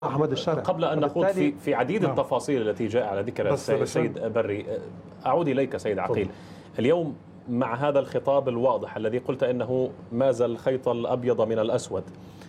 أحمد الشرع. قبل أن نخوض في عديد التفاصيل التي جاء على ذكر السيد بري، أعود إليك سيد عقيل. اليوم مع هذا الخطاب الواضح الذي قلت أنه ماز الخيط الأبيض من الأسود،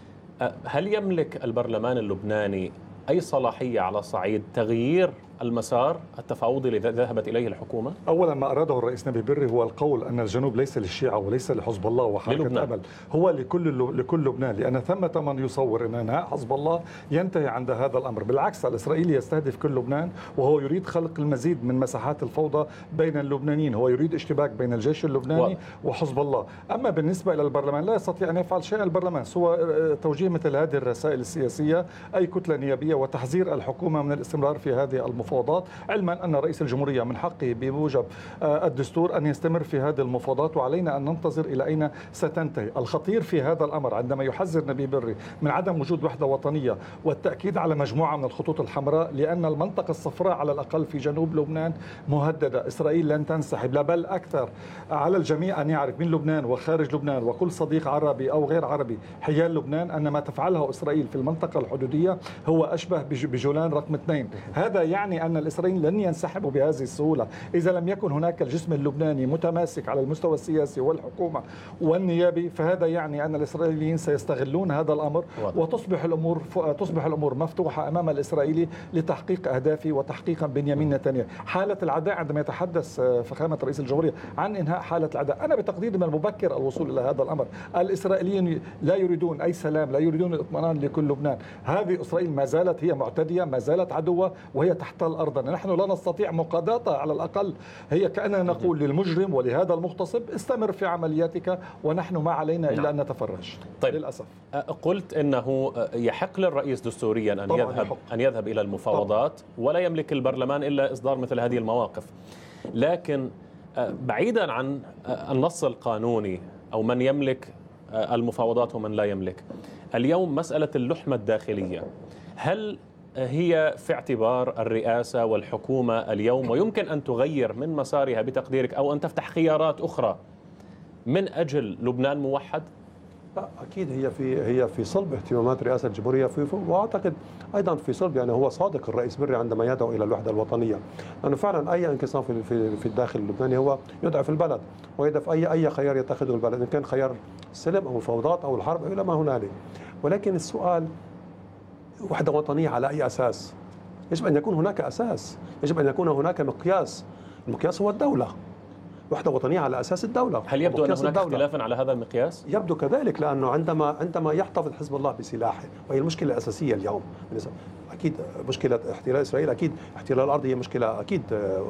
هل يملك البرلمان اللبناني أي صلاحية على صعيد تغيير المسار التفاوضي الذي ذهبت إليه الحكومة؟ أولا ما أراده الرئيس نبي بري هو القول أن الجنوب ليس للشيعة وليس لحزب الله وحركة أمل، هو لكل لبنان، لأن ثمة من يصور أن انهاء حزب الله ينتهي عند هذا الأمر. بالعكس، الإسرائيلي يستهدف كل لبنان، وهو يريد خلق المزيد من مساحات الفوضى بين اللبنانيين، هو يريد اشتباك بين الجيش اللبناني وحزب الله. أما بالنسبة إلى البرلمان لا يستطيع أن يفعل شيء البرلمان سوى توجيه مثل هذه الرسائل السياسية أي كتلة نيابية وتحذير الحكومة من الاستمرار في هذه المفاوضات، علما أن رئيس الجمهورية من حقه بموجب الدستور أن يستمر في هذه المفاوضات، وعلينا أن ننتظر إلى أين ستنتهي. الخطير في هذا الأمر عندما يحذر نبي بري من عدم وجود وحدة وطنية والتأكيد على مجموعة من الخطوط الحمراء، لأن المنطقة الصفراء على الأقل في جنوب لبنان مهددة. إسرائيل لن تنسحب، لا بل أكثر. على الجميع أن يعرف من لبنان وخارج لبنان وكل صديق عربي أو غير عربي حيال لبنان أن ما تفعله إسرائيل في المنطقة الحدودية هو أشبه بجولان رقم 2. هذا يعني أن الإسرائيليين لن ينسحبوا بهذه السهولة إذا لم يكن هناك الجسم اللبناني متماسك على المستوى السياسي والحكومة والنيابي. فهذا يعني أن الإسرائيليين سيستغلون هذا الأمر وتصبح الأمور مفتوحة أمام الإسرائيلي لتحقيق أهدافه وتحقيق بنيامين نتنياهو. حالة العداء، عندما يتحدث فخامة رئيس الجمهورية عن إنهاء حالة العداء، أنا بتقديري من المبكر الوصول إلى هذا الأمر. الإسرائيليين لا يريدون أي سلام، لا يريدون الاطمئنان لكل لبنان. هذه إسرائيل ما زالت هي معتدية، ما زالت عدوة، وهي تحت الأرض. نحن لا نستطيع مقاضاتها على الأقل. هي كأننا نقول للمجرم ولهذا المغتصب استمر في عملياتك ونحن ما علينا إلا أن نتفرج. طيب، للأسف قلت أنه يحق للرئيس دستوريا أن يذهب إلى المفاوضات، ولا يملك البرلمان إلا إصدار مثل هذه المواقف. لكن بعيدا عن النص القانوني أو من يملك المفاوضات ومن لا يملك، اليوم مسألة اللحمة الداخلية هل هي في اعتبار الرئاسة والحكومة اليوم، ويمكن أن تغير من مسارها بتقديرك أو أن تفتح خيارات أخرى من أجل لبنان موحد؟ أكيد هي في صلب اهتمامات رئاسة الجمهورية، وأعتقد أيضا في صلب، يعني هو صادق الرئيس بري عندما يدعو إلى الوحدة الوطنية، لأنه فعلا أي انقسام في الداخل اللبناني هو يضعف البلد ويضعف أي خيار يتخذه البلد، إن كان خيار السلم أو المفاوضات أو الحرب أو إلى ما هنالك. ولكن السؤال، وحدة وطنية على أي أساس؟ يجب أن يكون هناك أساس، يجب أن يكون هناك مقياس. المقياس هو الدولة. وحدة وطنية على أساس الدولة. هل يبدو أن هناك اختلافا على هذا المقياس؟ يبدو كذلك، لأنه عندما يحتفظ حزب الله بسلاحه، وهي المشكلة الأساسية اليوم. أكيد مشكلة احتلال إسرائيل، أكيد احتلال الأرض هي مشكلة أكيد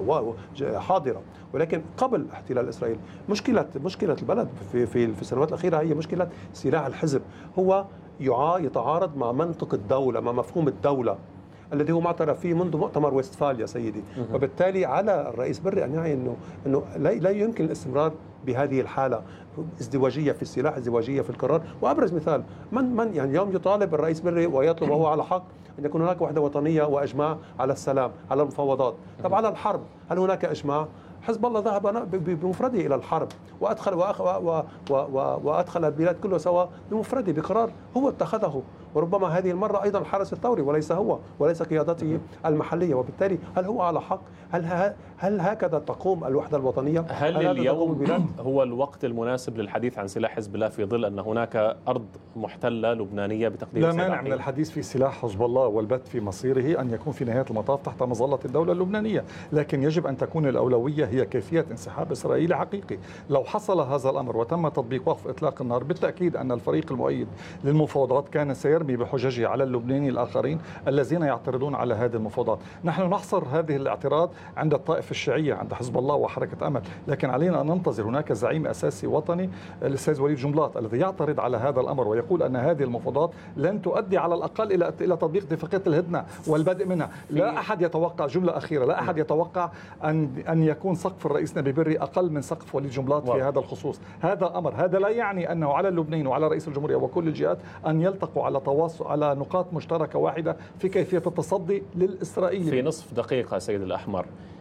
حاضرة، ولكن قبل احتلال إسرائيل مشكلة البلد في السنوات الأخيرة هي مشكلة سلاح الحزب. هو يتعارض مع منطق الدولة، مع مفهوم الدولة الذي هو معترف فيه منذ مؤتمر ويستفاليا سيدي. وبالتالي على الرئيس بري أن يعي أنه لا يمكن الاستمرار بهذه الحالة، ازدواجية في السلاح، ازدواجية في القرار. وأبرز مثال من يعني اليوم يطالب الرئيس بري ويطلب وهو على حق أن يكون هناك وحدة وطنية وإجماع على السلام، على المفاوضات. طب على الحرب هل هناك إجماع؟ حزب الله ذهب بمفرده إلى الحرب وأدخل البلاد كلها سوا بمفرده بقرار هو اتخذه، وربما هذه المرة أيضا الحرس الثوري وليس هو، وليس قيادته المحلية. وبالتالي هل هو على حق؟ هل هكذا تقوم الوحدة الوطنية؟ هل اليوم هو الوقت المناسب للحديث عن سلاح حزب الله في ظل أن هناك أرض محتلة لبنانية بتقدير لا مانع من الحديث في سلاح حزب الله والبت في مصيره أن يكون في نهاية المطاف تحت مظلة الدولة اللبنانية، لكن يجب أن تكون الأولوية هي كيفية انسحاب إسرائيلي حقيقي. لو حصل هذا الأمر وتم تطبيق وقف إطلاق النار، بالتأكيد أن الفريق المؤيد للمفاوضات كان سيرمي بحججه على اللبنانيين الآخرين الذين يعترضون على هذه المفاوضات. نحن نحصر هذه الاعتراض عند الطائفة الشيعية، عند حزب الله وحركة أمل، لكن علينا أن ننتظر هناك زعيم أساسي وطني الأستاذ وليد جنبلاط الذي يعترض على هذا الأمر ويقول أن هذه المفاوضات لن تؤدي على الأقل إلى تطبيق اتفاقية الهدنة والبدء منها. لا أحد يتوقع، جملة أخيرة، لا أحد يتوقع أن يكون سقف الرئيس نبي بري أقل من سقف وليد جنبلاط في هذا الخصوص. هذا أمر، هذا لا يعني أنه على اللبنانيين وعلى رئيس الجمهورية وكل الجهات أن يلتقوا على تواصل على نقاط مشتركة واحدة في كيفية التصدي للإسرائيلي. في نصف دقيقة سيد الأحمر،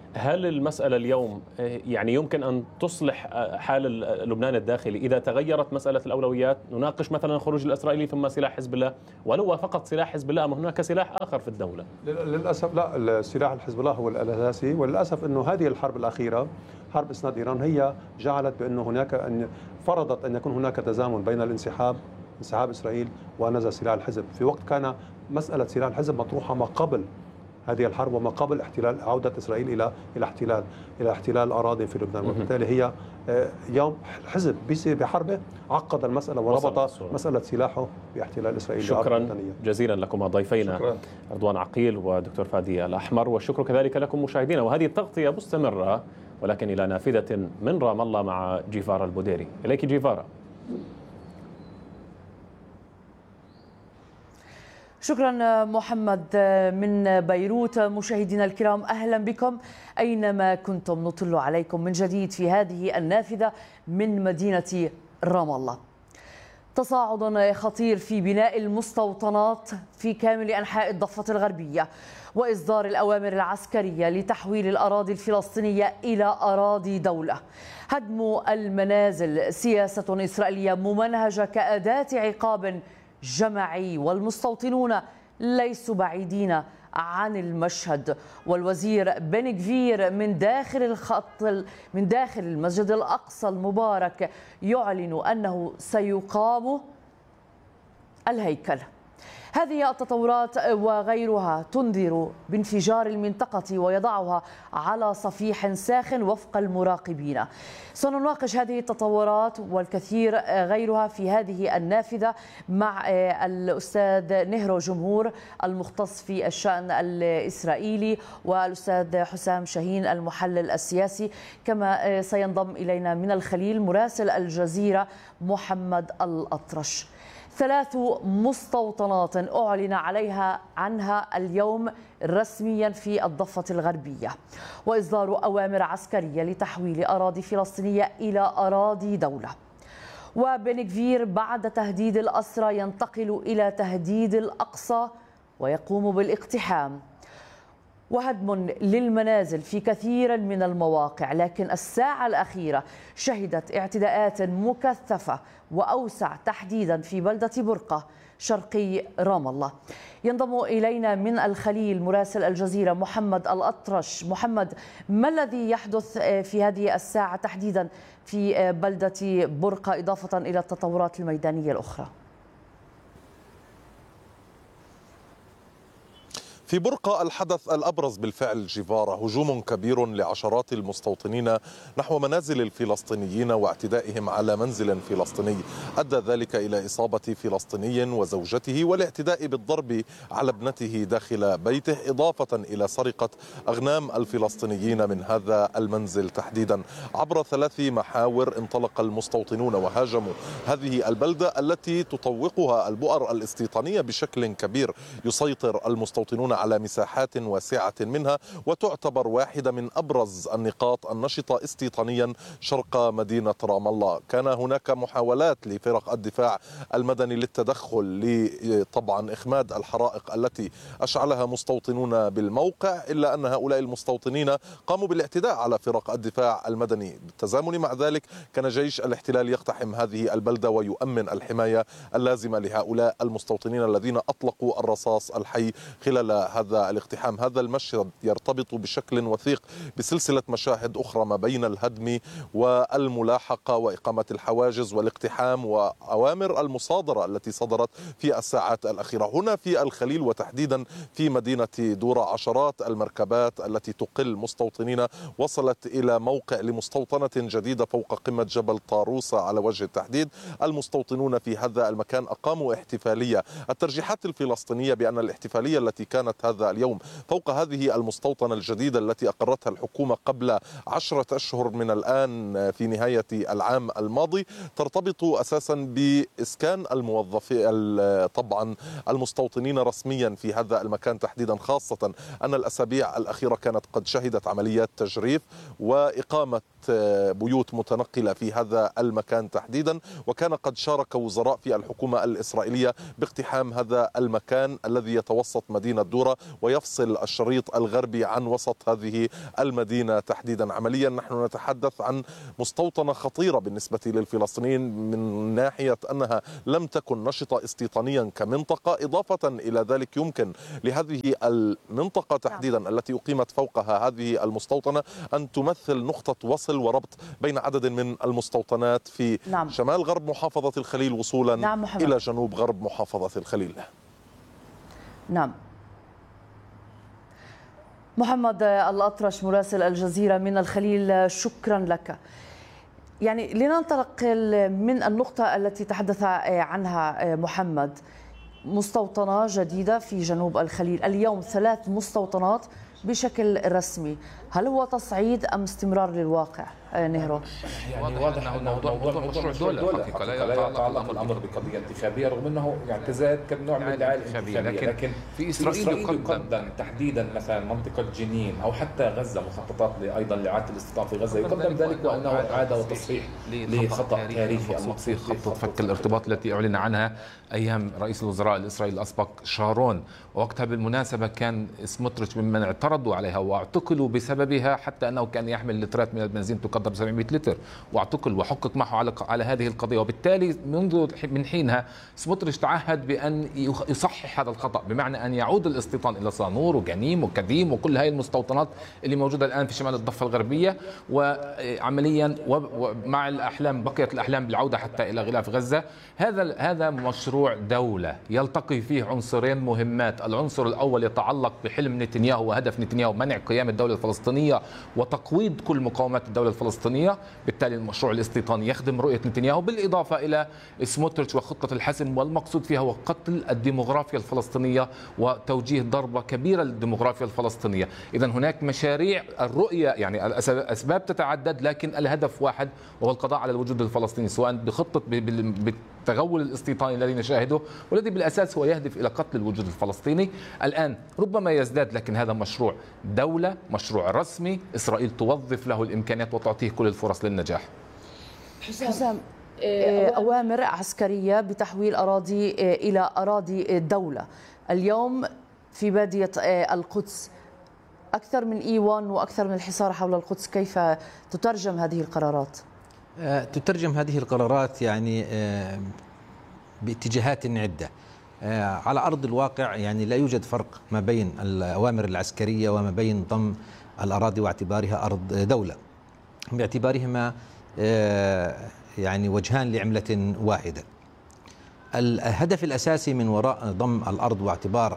هل المسألة اليوم يعني يمكن أن تصلح حال لبنان الداخلي إذا تغيرت مسألة الأولويات؟ نناقش مثلا الخروج الإسرائيلي ثم سلاح حزب الله، ولو فقط سلاح حزب الله أم هناك سلاح آخر في الدولة؟ للأسف لا، سلاح الحزب الله هو الأساسي، وللأسف أنه هذه الحرب الأخيرة حرب إسناد إيران هي جعلت بأنه هناك فرضت أن يكون هناك تزامن بين انسحاب إسرائيل ونزل سلاح الحزب، في وقت كان مسألة سلاح الحزب مطروحة ما قبل هذه الحرب وما قبل عودة إسرائيل إلى احتلال الأراضي في لبنان. وبالتالي هي يوم الحزب بحربه عقد المسألة وربط مسألة سلاحه باحتلال إسرائيل. شكرا جزيلا لكم ضيفينا رضوان عقيل ودكتور فادي الأحمر، والشكر كذلك لكم مشاهدينا. وهذه التغطية مستمرة ولكن إلى نافذة من رام الله مع جيفارا البوديري. إليك جيفارا. شكرا محمد من بيروت. مشاهدينا الكرام، أهلا بكم أينما كنتم. نطل عليكم من جديد في هذه النافذة من مدينة رام الله. تصاعد خطير في بناء المستوطنات في كامل أنحاء الضفة الغربية، وإصدار الأوامر العسكرية لتحويل الأراضي الفلسطينية إلى أراضي دولة. هدم المنازل سياسة إسرائيلية ممنهجة كأداة عقاب جماعي، والمستوطنون ليسوا بعيدين عن المشهد. والوزير بن غفير من داخل المسجد الأقصى المبارك يعلن أنه سيقام الهيكل. هذه التطورات وغيرها تنذر بانفجار المنطقة ويضعها على صفيح ساخن وفق المراقبين. سنناقش هذه التطورات والكثير غيرها في هذه النافذة مع الأستاذ نهرو جمهور المختص في الشأن الإسرائيلي، والأستاذ حسام شاهين المحلل السياسي، كما سينضم إلينا من الخليل مراسل الجزيرة محمد الأطرش. 3 مستوطنات أعلن عنها اليوم رسميا في الضفة الغربية، وإصدار أوامر عسكرية لتحويل أراضي فلسطينية إلى أراضي دولة. وبن غفير بعد تهديد الأسرى ينتقل إلى تهديد الأقصى ويقوم بالاقتحام وهدم للمنازل في كثير من المواقع. لكن الساعة الأخيرة شهدت اعتداءات مكثفة وأوسع تحديدا في بلدة برقة شرقي رام الله. ينضم إلينا من الخليل مراسل الجزيرة محمد الأطرش. محمد، ما الذي يحدث في هذه الساعة تحديدا في بلدة برقة إضافة إلى التطورات الميدانية الأخرى؟ في برقة الحدث الأبرز بالفعل جيفارا هجوم كبير لعشرات المستوطنين نحو منازل الفلسطينيين واعتدائهم على منزل فلسطيني أدى ذلك إلى إصابة فلسطيني وزوجته والاعتداء بالضرب على ابنته داخل بيته، إضافة إلى سرقة أغنام الفلسطينيين من هذا المنزل تحديدا. عبر 3 محاور انطلق المستوطنون وهاجموا هذه البلدة التي تطوقها البؤر الاستيطانية بشكل كبير. يسيطر المستوطنون على مساحات واسعة منها، وتعتبر واحدة من أبرز النقاط النشطة استيطانيا شرق مدينة رام الله. كان هناك محاولات لفرق الدفاع المدني للتدخل لطبعا إخماد الحرائق التي أشعلها مستوطنون بالموقع، إلا أن هؤلاء المستوطنين قاموا بالاعتداء على فرق الدفاع المدني. بالتزامن مع ذلك كان جيش الاحتلال يقتحم هذه البلدة ويؤمن الحماية اللازمة لهؤلاء المستوطنين الذين أطلقوا الرصاص الحي خلال هذا الاقتحام. هذا المشهد يرتبط بشكل وثيق بسلسلة مشاهد أخرى ما بين الهدم والملاحقة وإقامة الحواجز والاقتحام وأوامر المصادرة التي صدرت في الساعات الأخيرة. هنا في الخليل وتحديدا في مدينة دورة عشرات المركبات التي تقل مستوطنين وصلت إلى موقع لمستوطنة جديدة فوق قمة جبل طاروسة على وجه التحديد. المستوطنون في هذا المكان أقاموا احتفالية. الترجيحات الفلسطينية بأن الاحتفالية التي كانت هذا اليوم فوق هذه المستوطنة الجديدة التي أقرتها الحكومة قبل 10 أشهر من الآن في نهاية العام الماضي ترتبط أساسا بإسكان الموظفين طبعا المستوطنين رسميا في هذا المكان تحديدا، خاصة أن الأسابيع الأخيرة كانت قد شهدت عمليات تجريف وإقامة بيوت متنقلة في هذا المكان تحديدا. وكان قد شارك وزراء في الحكومة الإسرائيلية باقتحام هذا المكان الذي يتوسط مدينة دورة المنصورة ويفصل الشريط الغربي عن وسط هذه المدينة تحديدا. عمليا نحن نتحدث عن مستوطنة خطيرة بالنسبة للفلسطينيين من ناحية أنها لم تكن نشطة استيطانيا كمنطقة، إضافة إلى ذلك يمكن لهذه المنطقة تحديدا التي أقيمت فوقها هذه المستوطنة أن تمثل نقطة وصل وربط بين عدد من المستوطنات في شمال غرب محافظة الخليل وصولا إلى جنوب غرب محافظة الخليل. نعم. محمد الأطرش مراسل الجزيرة من الخليل، شكرا لك. يعني لننطلق من النقطة التي تحدث عنها محمد، مستوطنة جديدة في جنوب الخليل، اليوم 3 مستوطنات بشكل رسمي، هل هو تصعيد أم استمرار للواقع نهرو؟ يعني واضح أن الموضوع مشروع دولة حقيقة لا يتعلق الأمر بقضية انتخابية، رغم أنه يعني تزايد كنوع من الدعاية الانتخابية، لكن في إسرائيل يقدم تحديدا مثلا منطقة جنين أو حتى غزة، مخططات أيضا لإعادة الاستيطان في غزة، يقدم ذلك وأنه إعادة وتصحيح لخطأ تاريخي المقصود في خطة فك الارتباط التي أعلن عنها أيام رئيس الوزراء الإسرائيلي الأسبق شارون، ووقتها بالمناسبة كان سموتريتش ممن اعترضوا عليها واعتقلوا بسببها، حتى أنه كان يحمل لترات من البنزين تقدر ب 700 لتر واعتقل وحقق معه على هذه القضية. وبالتالي من حينها سموتريتش تعهد بأن يصحح هذا الخطأ، بمعنى أن يعود الاستيطان إلى صانور وجنيم وكديم وكل هذه المستوطنات اللي موجودة الآن في شمال الضفة الغربية، وعمليا ومع الأحلام بقيت الأحلام بالعودة حتى إلى غلاف غزة. هذا مشروع دولة يلتقي فيه عنصرين مهمات. العنصر الأول يتعلق بحلم نتنياهو وهدف نتنياهو منع قيام الدولة الفلسطينية وتقويض كل مقاومات الدولة الفلسطينية، بالتالي المشروع الاستيطاني يخدم رؤية نتنياهو، بالإضافة إلى سموتريتش وخطة الحسم، والمقصود فيها هو قتل الديموغرافيا الفلسطينية وتوجيه ضربة كبيرة للديموغرافيا الفلسطينية. إذا هناك مشاريع، الرؤية يعني الأسباب تتعدد، لكن الهدف واحد وهو القضاء على الوجود الفلسطيني، سواء بخطة بالتغول الاستيطاني الذي نشاهده والذي بالأساس هو يهدف إلى قتل الوجود الفلسطيني. الآن ربما يزداد، لكن هذا مشروع دولة، مشروع رسمي، إسرائيل توظف له الإمكانيات وتعطيه كل الفرص للنجاح. حسام، أوامر عسكرية بتحويل أراضي إلى أراضي الدولة اليوم في بادية القدس، أكثر من إيوان وأكثر من الحصار حول القدس، كيف تترجم هذه القرارات؟ تترجم هذه القرارات يعني باتجاهات عدة. على أرض الواقع يعني لا يوجد فرق ما بين الأوامر العسكرية وما بين ضم الأراضي واعتبارها أرض دولة، باعتبارهما يعني وجهان لعملة واحدة. الهدف الأساسي من وراء ضم الأرض واعتبار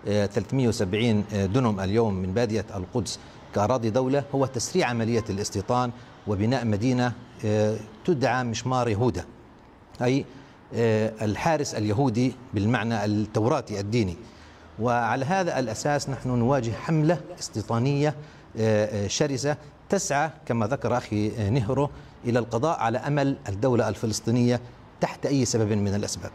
370 دنم اليوم من بادية القدس كأراضي دولة هو تسريع عملية الاستيطان وبناء مدينة تدعى مشمار يهودا، أي الحارس اليهودي بالمعنى التوراتي الديني. وعلى هذا الأساس نحن نواجه حملة استيطانية شرسة تسعى كما ذكر أخي نهرو إلى القضاء على أمل الدولة الفلسطينية تحت أي سبب من الأسباب.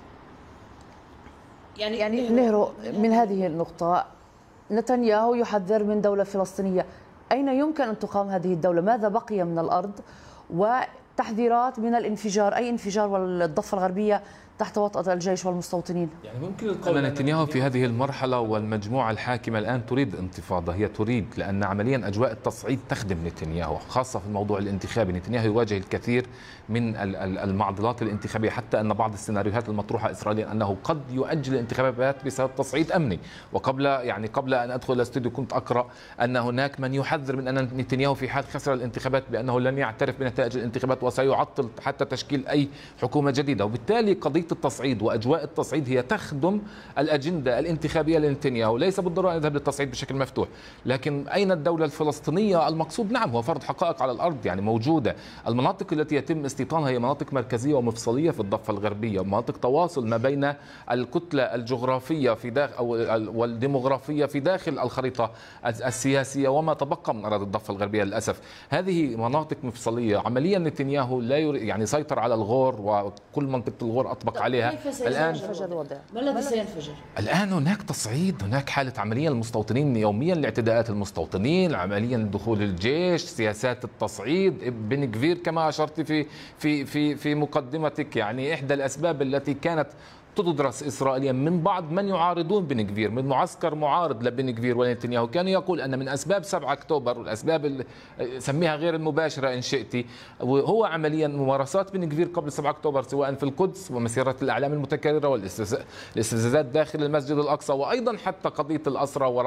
يعني نهرو، من هذه النقطة نتنياهو يحذر من دولة فلسطينية، أين يمكن أن تقام هذه الدولة؟ ماذا بقي من الأرض؟ وتحذيرات من الانفجار، أي انفجار والضفة الغربية تحت وطأة الجيش والمستوطنين. يعني ممكن القول أن نتنياهو في هذه المرحلة والمجموعة الحاكمة الآن تريد انتفاضة، هي تريد، لأن عمليا أجواء التصعيد تخدم نتنياهو، خاصة في الموضوع الانتخابي. نتنياهو يواجه الكثير من المعضلات الانتخابية، حتى أن بعض السيناريوهات المطروحة إسرائيليا أنه قد يؤجل الانتخابات بسبب تصعيد أمني. وقبل أن أدخل الاستوديو كنت أقرأ أن هناك من يحذر من أن نتنياهو في حال خسر الانتخابات بأنه لن يعترف بنتائج الانتخابات وسيعطل حتى تشكيل أي حكومة جديدة. وبالتالي قضية التصعيد وأجواء التصعيد هي تخدم الأجندة الانتخابية لنتنياهو، ليس بالضرورة أن يذهب للتصعيد بشكل مفتوح. لكن أين الدولة الفلسطينية؟ المقصود نعم هو فرض حقائق على الأرض، يعني موجودة. المناطق التي يتم استيطانها هي مناطق مركزية ومفصلية في الضفة الغربية، مناطق تواصل ما بين الكتلة الجغرافية في داخل والديموغرافية في داخل الخريطة السياسية وما تبقى من أراضي الضفة الغربية. للأسف هذه مناطق مفصلية. عمليا نتنياهو لا يعني سيطر على الغور وكل منطقة الغور أطبق عليها. كيف سينفجر الوضع؟ ما الذي سينفجر؟ الآن هناك تصعيد، هناك حالة عمليا المستوطنين يوميا لاعتداءات المستوطنين، عمليا دخول الجيش، سياسات التصعيد. بن غفير كما أشرت في مقدمتك، يعني إحدى الأسباب التي كانت تدرس إسرائيليا من بعض من يعارضون بن غفير، من معسكر معارض لبن غفير ونتنياهو، كان يقول أن من أسباب 7 أكتوبر والأسباب سميها غير المباشرة إن شئتي، وهو عمليا ممارسات بن غفير قبل 7 أكتوبر سواء في القدس ومسيرة الأعلام المتكررة والاستفزازات داخل المسجد الأقصى، وأيضا حتى قضية الأسرى